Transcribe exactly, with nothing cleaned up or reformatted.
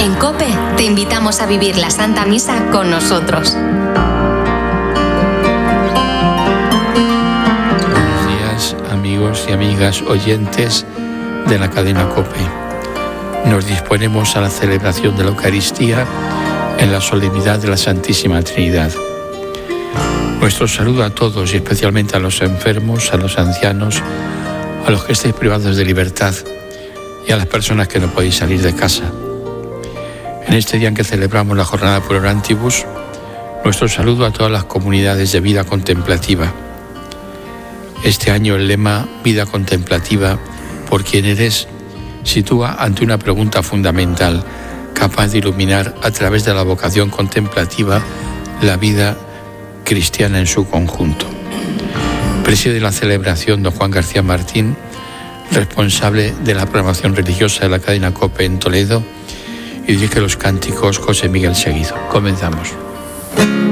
En COPE te invitamos a vivir la Santa Misa con nosotros. Buenos días, amigos y amigas oyentes de la cadena COPE. Nos disponemos a la celebración de la Eucaristía en la solemnidad de la Santísima Trinidad. Nuestro saludo a todos y especialmente a los enfermos, a los ancianos, a los que estéis privados de libertad y a las personas que no podéis salir de casa. En este día en que celebramos la jornada Pro Orantibus, nuestro saludo a todas las comunidades de vida contemplativa. Este año el lema Vida Contemplativa, por quien eres, sitúa ante una pregunta fundamental, capaz de iluminar a través de la vocación contemplativa la vida cristiana en su conjunto. Preside la celebración don Juan García Martín, responsable de la programación religiosa de la cadena COPE en Toledo, y dirige los cánticos José Miguel Seguido. Comenzamos.